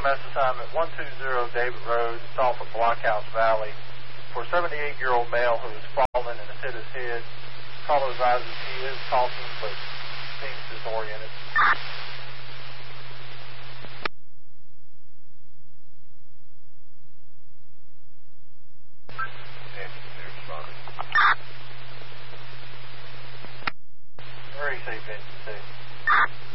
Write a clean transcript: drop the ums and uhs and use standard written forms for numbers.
EMS assignment 120 David Road. It's off of Blockhouse Valley for a 78-year-old male who has fallen and has hit his head. Caller advises he is talking but seems disoriented. Very safe, Benson.